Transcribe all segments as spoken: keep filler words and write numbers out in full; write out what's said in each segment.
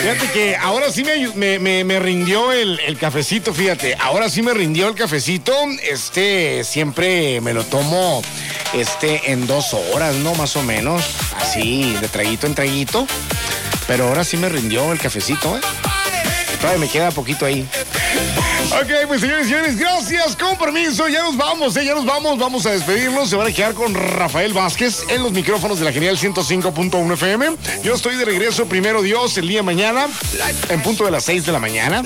Fíjate que ahora sí me, me, me, me rindió el, el cafecito, fíjate. Ahora sí me rindió el cafecito. Este, siempre me lo tomo este, en dos horas, ¿no? Más o menos. Así, de traguito en traguito. Pero ahora sí me rindió el cafecito, ¿eh? Todavía me queda poquito ahí. Ok, pues señores y señores, gracias, con permiso, ya nos vamos, eh, ya nos vamos, vamos a despedirnos, se van a quedar con Rafael Vázquez en los micrófonos de la Genial ciento cinco punto uno F M. Yo estoy de regreso, primero Dios, el día de mañana, en punto de las seis de la mañana.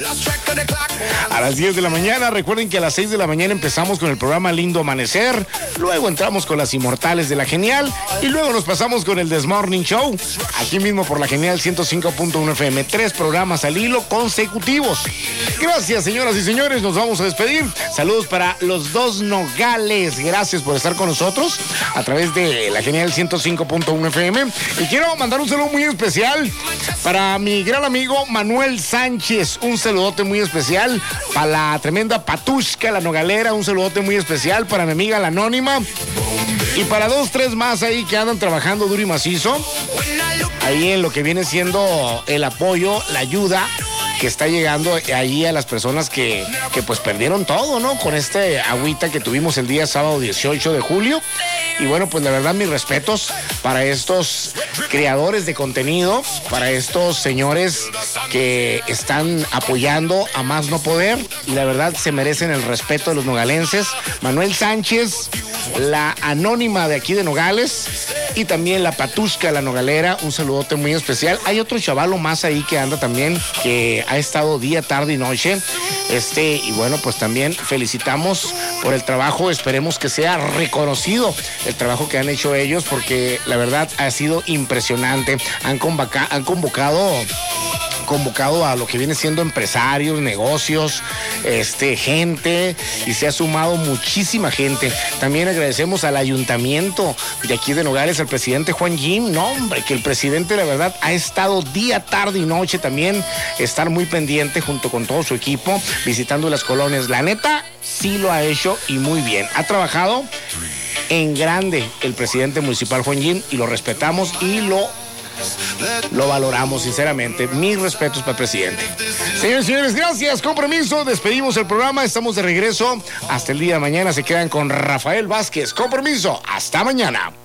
A las diez de la mañana, recuerden que a las seis de la mañana empezamos con el programa Lindo Amanecer, luego entramos con las Inmortales de la Genial y luego nos pasamos con el This Morning Show, aquí mismo por la Genial ciento cinco punto uno F M, tres programas al hilo consecutivos. Gracias, señoras y señores, nos vamos a despedir. Saludos para los dos Nogales. Gracias por estar con nosotros a través de la Genial ciento cinco punto uno F M. Y quiero mandar un saludo muy especial para mi gran amigo Manuel Sánchez. Un saludote muy especial para la tremenda Patushka, la nogalera. Un saludote muy especial para mi amiga la Anónima. Y para dos, tres más ahí que andan trabajando duro y macizo. Ahí en lo que viene siendo el apoyo, la ayuda que está llegando ahí a las personas que, que pues perdieron todo, ¿no? Con este agüita que tuvimos el día sábado dieciocho de julio. Y bueno, pues la verdad, mis respetos para estos creadores de contenido, para estos señores que están apoyando a más no poder. Y la verdad, se merecen el respeto de los nogalenses. Manuel Sánchez, la Anónima de aquí de Nogales y también la Patushka, la nogalera, un saludote muy especial. Hay otro chavalo más ahí que anda también, que ha estado día, tarde y noche. Este, y bueno, pues también felicitamos por el trabajo, esperemos que sea reconocido el trabajo que han hecho ellos, porque la verdad ha sido impresionante. Han convoca, han convocado convocado a lo que viene siendo empresarios, negocios, este, gente, y se ha sumado muchísima gente. También agradecemos al ayuntamiento de aquí de Nogales, al presidente Juan Jim, no hombre, que el presidente la verdad ha estado día, tarde y noche también, estar muy pendiente junto con todo su equipo, visitando las colonias. La neta, sí lo ha hecho y muy bien. Ha trabajado en grande el presidente municipal Juan Jim y lo respetamos y lo Lo valoramos, sinceramente. Mis respetos para el presidente. Señores y señores, gracias. Con permiso, despedimos el programa. Estamos de regreso hasta el día de mañana. Se quedan con Rafael Vázquez. Con permiso, hasta mañana.